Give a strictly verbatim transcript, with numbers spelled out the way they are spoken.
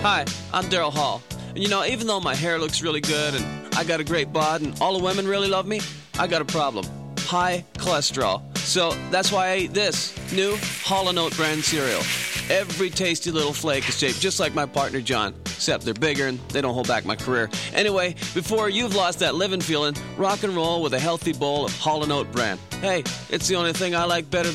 Hi, I'm Daryl Hall. And you know, even though my hair looks really good and I got a great bod and all the women really love me, I got a problem. High cholesterol. So that's why I eat this new Hall and Oat brand cereal. Every tasty little flake is shaped just like my partner John, except they're bigger and they don't hold back my career. Anyway, before you've lost that living feeling, rock and roll with a healthy bowl of Hall and Oat brand. Hey, it's the only thing I like better than